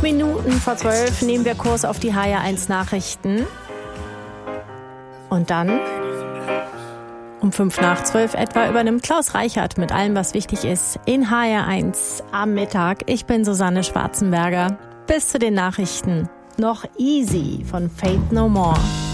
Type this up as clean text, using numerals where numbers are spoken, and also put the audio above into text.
Minuten vor 12 nehmen wir Kurs auf die HR1 Nachrichten. Und dann um 5 nach 12 etwa übernimmt Klaus Reichert mit allem, was wichtig ist, in HR1 am Mittag. Ich bin Susanne Schwarzenberger. Bis zu den Nachrichten. Noch Easy von Faith No More.